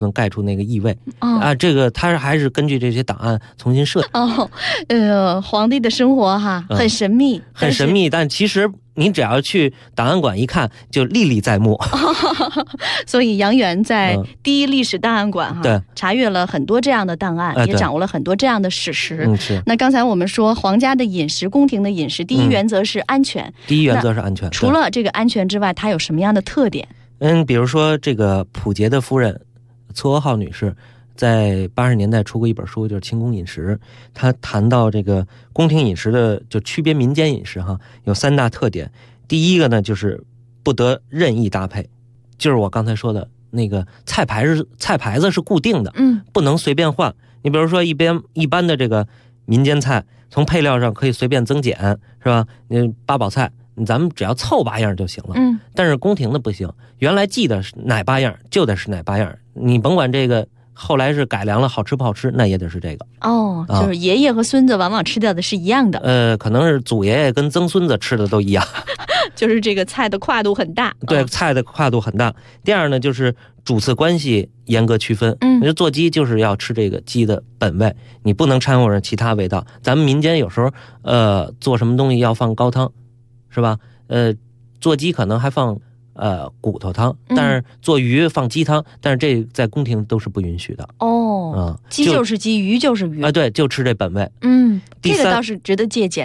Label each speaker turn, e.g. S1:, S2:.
S1: 能盖出那个异味这个它还是根据这些档案重新设计。
S2: 皇帝的生活很神秘，
S1: 很神秘，但其实你只要去档案馆一看，就历历在目。
S2: 所以杨元在第一历史档案馆查阅了很多这样的档案，也掌握了很多这样的史实。那刚才我们说皇家的饮食，宫廷的饮食，第一原则是安全。
S1: 第一原则是安全。
S2: 除了这个安全之外，它有什么样的特点？
S1: 比如说这个溥杰的夫人嵯峨号女士在80年代出过一本书，就是《清宫饮食》，她谈到这个宫廷饮食的就区别民间饮食有3大特点。第一个呢，就是不得任意搭配，就是我刚才说的那个菜牌子是固定的，不能随便换。你比如说一般的这个民间菜，从配料上可以随便增减，是吧？八宝菜咱们只要凑8样就行了。但是宫廷的不行，原来记得是哪8样就得是哪8样，你甭管这个后来是改良了好吃不好吃，那也得是这个。
S2: 就是爷爷和孙子往往吃掉的是一样的。
S1: 可能是祖爷爷跟曾孙子吃的都一样。
S2: 就是这个菜的跨度很大。
S1: 对，菜的跨度很大。第二呢，就是主次关系严格区分。做鸡就是要吃这个鸡的本味，你不能掺和上其他味道。咱们民间有时候做什么东西要放高汤，是吧？做鸡可能还放骨头汤，但是做鱼放鸡汤，但是这在宫廷都是不允许的。
S2: 鸡就是鸡，鱼就是鱼
S1: 对，就吃这本味。
S2: 这个倒是值得借鉴